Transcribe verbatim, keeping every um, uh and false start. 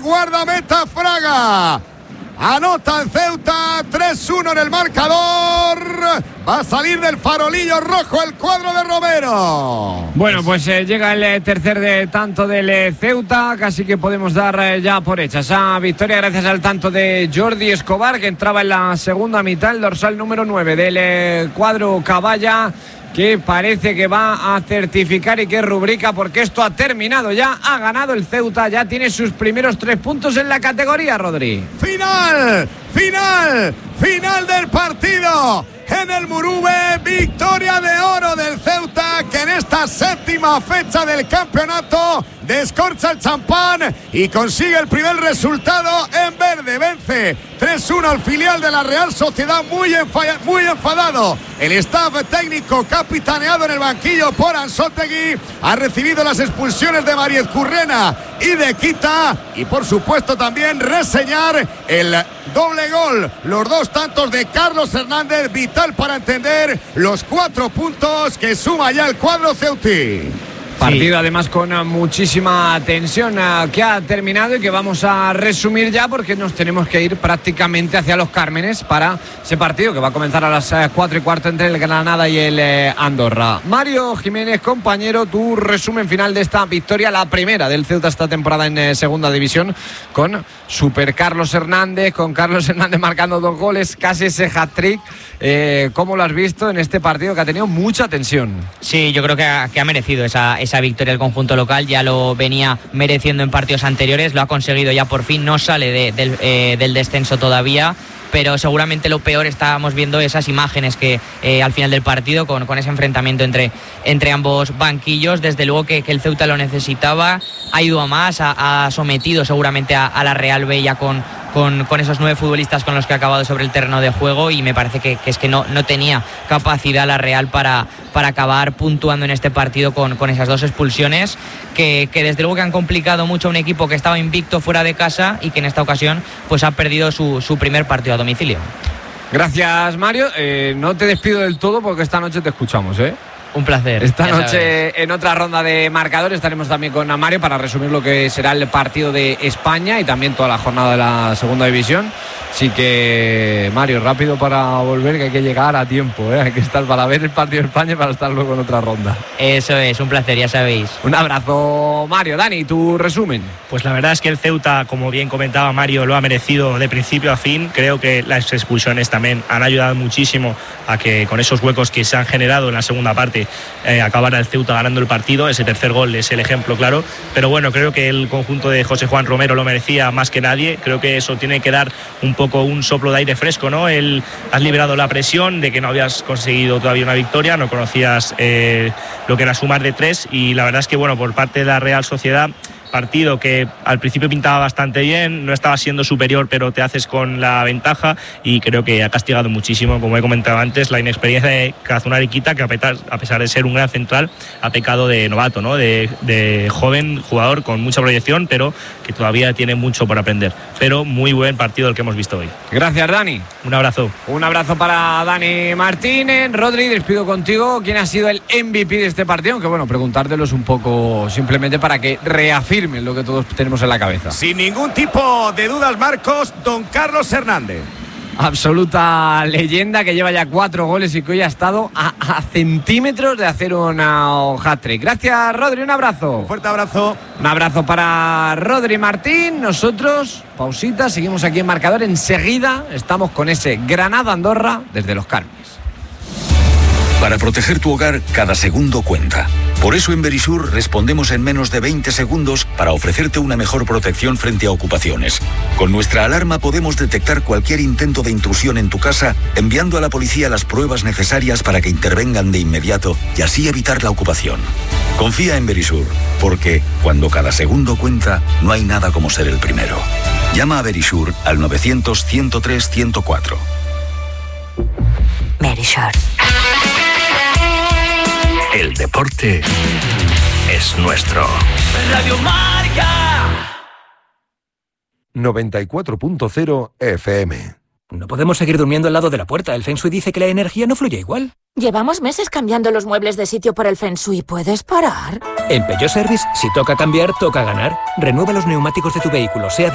guardameta Fraga. Anota el Ceuta, tres uno en el marcador. Va a salir del farolillo rojo el cuadro de Romero. Bueno, pues eh, llega el eh, tercer de tanto del eh, Ceuta. Casi que podemos dar eh, ya por hecha esa victoria gracias al tanto de Jordi Escobar, que entraba en la segunda mitad, el dorsal número nueve del eh, cuadro Caballa, que parece que va a certificar y que rubrica, porque esto ha terminado ya, ha ganado el Ceuta, ya tiene sus primeros tres puntos en la categoría, Rodri. Final, final, final del partido en el Murube, victoria de oro del Ceuta, que en esta séptima fecha del campeonato descorcha el champán y consigue el primer resultado en verde. Vence tres uno al filial de la Real Sociedad, muy, enfa- muy enfadado. El staff técnico, capitaneado en el banquillo por Ansótegui, ha recibido las expulsiones de Mariez Currena y de Quita, y por supuesto también reseñar el doble gol, los dos tantos de Carlos Hernández, vital para entender los cuatro puntos que suma ya el cuadro ceutí. Partido además con muchísima tensión que ha terminado y que vamos a resumir ya, porque nos tenemos que ir prácticamente hacia Los Cármenes para ese partido que va a comenzar a las cuatro y cuarto entre el Granada y el Andorra. Mario Jiménez, compañero, tu resumen final de esta victoria, la primera del Ceuta esta temporada en segunda división, con Super Carlos Hernández, con Carlos Hernández marcando dos goles, casi ese hat-trick. Eh, ¿Cómo lo has visto en este partido que ha tenido mucha tensión? Sí, yo creo que ha, que ha merecido esa, esa victoria el conjunto local, ya lo venía mereciendo en partidos anteriores, lo ha conseguido ya por fin, no sale de, del, eh, del descenso todavía, pero seguramente lo peor, estábamos viendo esas imágenes que eh, al final del partido con, con ese enfrentamiento entre, entre ambos banquillos. Desde luego que, que el Ceuta lo necesitaba, ha ido a más, ha, ha sometido seguramente a, a la Real B ya con, con, con esos nueve futbolistas con los que ha acabado sobre el terreno de juego, y me parece que, que es que no, no tenía capacidad la Real para, para acabar puntuando en este partido con, con esas dos expulsiones que, que desde luego que han complicado mucho a un equipo que estaba invicto fuera de casa y que en esta ocasión pues ha perdido su, su primer partido a domicilio. Gracias, Mario. Eh, no te despido del todo porque esta noche te escuchamos, ¿eh? Un placer. Esta noche sabes. En otra ronda de marcadores estaremos también con Mario para resumir lo que será el partido de España y también toda la jornada de la segunda división. Así que, Mario, rápido para volver, que hay que llegar a tiempo, ¿eh? Hay que estar para ver el partido de España y para estar luego en otra ronda. Eso es, un placer, ya sabéis. Un abrazo, Mario. Dani, tu resumen. Pues la verdad es que el Ceuta, como bien comentaba Mario, lo ha merecido de principio a fin. Creo que las expulsiones también han ayudado muchísimo a que con esos huecos que se han generado en la segunda parte eh, acabara el Ceuta ganando el partido. Ese tercer gol es el ejemplo claro, pero bueno, creo que el conjunto de José Juan Romero lo merecía más que nadie. Creo que eso tiene que dar un poco un soplo de aire fresco, ¿no? El, has liberado la presión de que no habías conseguido todavía una victoria, no conocías eh, lo que era sumar de tres, y la verdad es que bueno, por parte de la Real Sociedad, partido que al principio pintaba bastante bien, no estaba siendo superior, pero te haces con la ventaja, y creo que ha castigado muchísimo, como he comentado antes, la inexperiencia de Kazunari Kita, que a pesar, a pesar de ser un gran central, ha pecado de novato, ¿no? De, de joven jugador con mucha proyección, pero que todavía tiene mucho por aprender. Pero muy buen partido el que hemos visto hoy. Gracias, Dani. Un abrazo. Un abrazo para Dani Martínez. Rodri, despido contigo. ¿Quién ha sido el M V P de este partido? Aunque bueno, preguntártelos un poco simplemente para que reafirme lo que todos tenemos en la cabeza. Sin ningún tipo de dudas, Marcos, don Carlos Hernández. Absoluta leyenda, que lleva ya cuatro goles y que hoy ha estado a, a centímetros de hacer una hat-trick. Gracias, Rodri, un abrazo. Un fuerte abrazo. Un abrazo para Rodri Martín. Nosotros, pausita, seguimos aquí en marcador. Enseguida estamos con ese Granada-Andorra desde Los Cármenes. Para proteger tu hogar, cada segundo cuenta. Por eso en Verisur respondemos en menos de veinte segundos para ofrecerte una mejor protección frente a ocupaciones. Con nuestra alarma podemos detectar cualquier intento de intrusión en tu casa, enviando a la policía las pruebas necesarias para que intervengan de inmediato y así evitar la ocupación. Confía en Verisur, porque cuando cada segundo cuenta, no hay nada como ser el primero. Llama a Verisur al novecientos, ciento tres, ciento cuatro. Verisur. El deporte es nuestro. Radio Marca noventa y cuatro punto cero F M. No podemos seguir durmiendo al lado de la puerta. El Feng Shui dice que la energía no fluye igual. Llevamos meses cambiando los muebles de sitio por el Feng Shui. ¿Puedes parar? En Peugeot Service, si toca cambiar, toca ganar. Renueva los neumáticos de tu vehículo, sea de